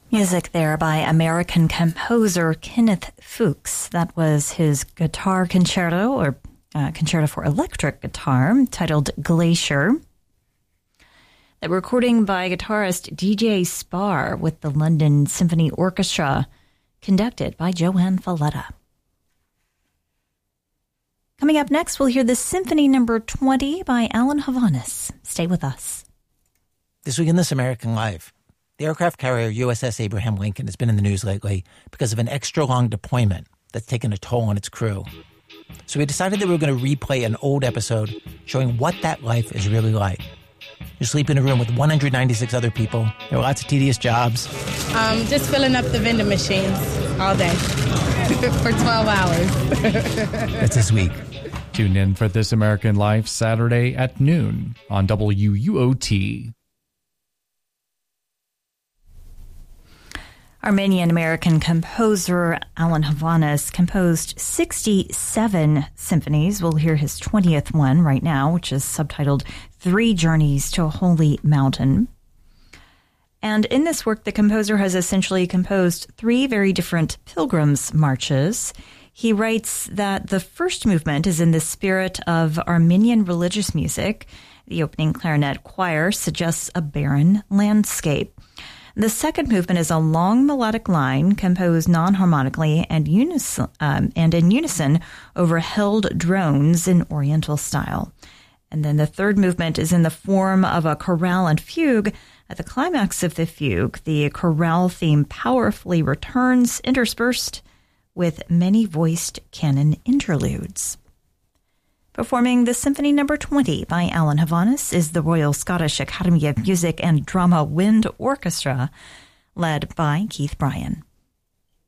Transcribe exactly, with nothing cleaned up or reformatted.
Music there by American composer Kenneth Fuchs. That was his guitar concerto, or uh, concerto for electric guitar, titled Glacier. The recording by guitarist D J Spar with the London Symphony Orchestra, conducted by Joanne Falletta. Coming up next, we'll hear the Symphony Number twenty by Alan Havanis. Stay with us. This week in This American Life, the aircraft carrier U S S Abraham Lincoln has been in the news lately because of an extra-long deployment that's taken a toll on its crew. So we decided that we were going to replay an old episode showing what that life is really like. You sleep in a room with one hundred ninety-six other people. There are lots of tedious jobs. Um, just filling up the vending machines all day for twelve hours. That's this week. Tune in for This American Life Saturday at noon on W U O T. Armenian-American composer Alan Havanis composed sixty-seven symphonies. We'll hear his twentieth one right now, which is subtitled Three Journeys to a Holy Mountain. And in this work, the composer has essentially composed three very different pilgrims' marches. He writes that the first movement is in the spirit of Armenian religious music. The opening clarinet choir suggests a barren landscape. The second movement is a long melodic line composed non-harmonically and, unison, um, and in unison over held drones in Oriental style. And then the third movement is in the form of a chorale and fugue. At the climax of the fugue, the chorale theme powerfully returns, interspersed with many-voiced canon interludes. Performing the Symphony Number twenty by Alan Havanis is the Royal Scottish Academy of Music and Drama Wind Orchestra, led by Keith Bryan.